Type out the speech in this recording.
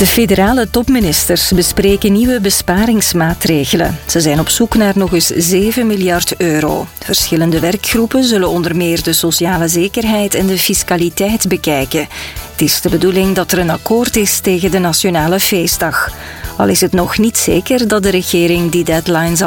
De federale topministers bespreken nieuwe besparingsmaatregelen. Ze zijn op zoek naar nog eens 7 miljard euro. Verschillende werkgroepen zullen onder meer de sociale zekerheid en de fiscaliteit bekijken. Het is de bedoeling dat er een akkoord is tegen de nationale feestdag. Al is het nog niet zeker dat de regering die deadline zal